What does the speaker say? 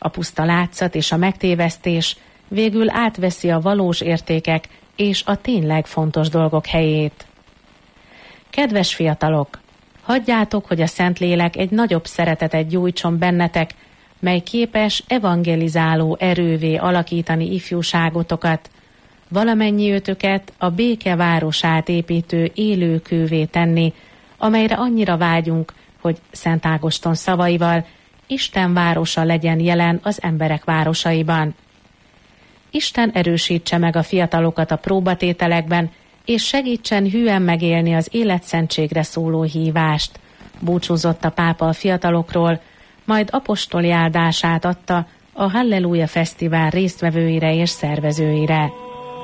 A puszta látszat és a megtévesztés végül átveszi a valós értékek és a tényleg fontos dolgok helyét. Kedves fiatalok! Hagyjátok, hogy a Szentlélek egy nagyobb szeretetet gyújtson bennetek, mely képes evangelizáló erővé alakítani ifjúságotokat, valamennyi őtöket a béke városát építő élőkővé tenni, amelyre annyira vágyunk, hogy Szent Ágoston szavaival Isten városa legyen jelen az emberek városaiban. Isten erősítse meg a fiatalokat a próbatételekben, és segítsen hűen megélni az életszentségre szóló hívást. Búcsúzott a pápa a fiatalokról, majd apostoli áldását adta a Halleluja Fesztivál résztvevőire és szervezőire.